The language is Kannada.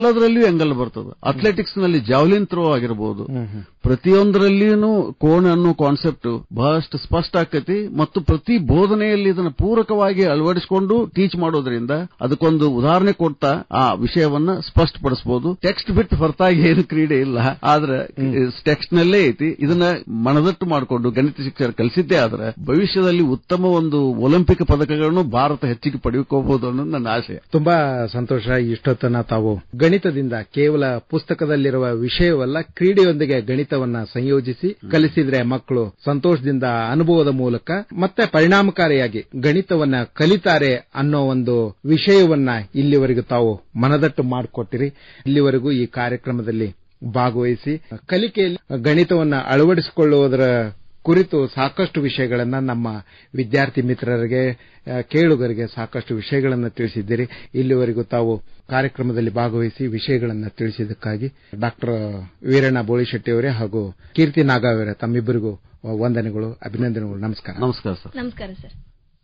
ಎಲ್ಲದರಲ್ಲಿಯೂ ಎಂಗಲ್ ಬರ್ತದೆ. ಅಥ್ಲೆಟಿಕ್ಸ್ ನಲ್ಲಿ ಜಾವ್ಲಿನ್ ಥ್ರೋ ಆಗಿರಬಹುದು, ಪ್ರತಿಯೊಂದರಲ್ಲಿಯೂ ಕೋನ್ ಅನ್ನೋ ಕಾನ್ಸೆಪ್ಟ್ ಬಹಳಷ್ಟು ಸ್ಪಷ್ಟ ಆಕತಿ ಮತ್ತು ಪ್ರತಿ ಬೋಧನೆಯಲ್ಲಿ ಇದನ್ನು ಪೂರಕವಾಗಿ ಅಳವಡಿಸಿಕೊಂಡು ಟೀಚ್ ಮಾಡೋದ್ರಿಂದ ಅದಕ್ಕೊಂದು ಉದಾಹರಣೆ ಕೊಡ್ತಾ ಆ ವಿಷಯವನ್ನ ಸ್ಪಷ್ಟಪಡಿಸಬಹುದು. ಟೆಕ್ಸ್ಟ್ ಬಿಟ್ಟು ಹೊರತಾಗಿ ಏನು ಕ್ರೀಡೆ ಇಲ್ಲ, ಆದ್ರೆ ಟೆಕ್ಸ್ಟ್ ನಲ್ಲೇ ಐತಿ. ಇದನ್ನ ಮನದಟ್ಟು ಮಾಡಿಕೊಂಡು ಗಣಿತ ಶಿಕ್ಷಕರು ಕಲಿಸಿದ್ದೇ ಆದ್ರೆ ಭವಿಷ್ಯದಲ್ಲಿ ಉತ್ತಮ ಒಂದು ಒಲಿಂಪಿಕ್ ಪದಕಗಳನ್ನು ಭಾರತ ಹೆಚ್ಚಿಗೆ ಪಡೆದುಕೋಬಹುದು ಅನ್ನೋದು ನನ್ನ ಆಶಯ. ತುಂಬಾ ಸಂತೋಷ. ಇಷ್ಟೊತ್ತನ ತಾವು ಗಣಿತದಿಂದ ಕೇವಲ ಪುಸ್ತಕದಲ್ಲಿರುವ ವಿಷಯವಲ್ಲ, ಕ್ರೀಡೆಯೊಂದಿಗೆ ಗಣಿತವನ್ನ ಸಂಯೋಜಿಸಿ ಕಲಿಸಿದ್ರೆ ಮಕ್ಕಳು ಸಂತೋಷದಿಂದ ಅನುಭವದ ಮೂಲಕ ಮತ್ತೆ ಪರಿಣಾಮಕಾರಿಯಾಗಿ ಗಣಿತವನ್ನ ಕಲಿತಾರೆ ಅನ್ನೋ ಒಂದು ವಿಷಯವನ್ನ ಇಲ್ಲಿವರೆಗೂ ತಾವು ಮನದಟ್ಟು ಮಾಡಿಕೊಟ್ಟಿರಿ. ಇಲ್ಲಿವರೆಗೂ ಈ ಕಾರ್ಯಕ್ರಮದಲ್ಲಿ ಭಾಗವಹಿಸಿ ಕಲಿಕೆಯಲ್ಲಿ ಗಣಿತವನ್ನ ಅಳವಡಿಸಿಕೊಳ್ಳುವುದರ ಕುರಿತು ಸಾಕಷ್ಟು ವಿಷಯಗಳನ್ನ ನಮ್ಮ ವಿದ್ಯಾರ್ಥಿ ಮಿತ್ರರಿಗೆ, ಕೇಳುಗರಿಗೆ ಸಾಕಷ್ಟು ವಿಷಯಗಳನ್ನು ತಿಳಿಸಿದ್ದೀರಿ. ಇಲ್ಲಿವರೆಗೂ ತಾವು ಕಾರ್ಯಕ್ರಮದಲ್ಲಿ ಭಾಗವಹಿಸಿ ವಿಷಯಗಳನ್ನು ತಿಳಿಸಿದ್ದಕ್ಕಾಗಿ ಡಾಕ್ಟರ್ ವೀರಣ್ಣ ಬೋಳಿಶೆಟ್ಟಿ ಅವರೇ ಹಾಗೂ ಕೀರ್ತಿ ನಾಗಾವರೇ ತಮ್ಮಿಬ್ಬರಿಗೂ ವಂದನೆಗಳು, ಅಭಿನಂದನೆಗಳು. ನಮಸ್ಕಾರ. ನಮಸ್ಕಾರ ಸರ್. ನಮಸ್ಕಾರ ಸರ್.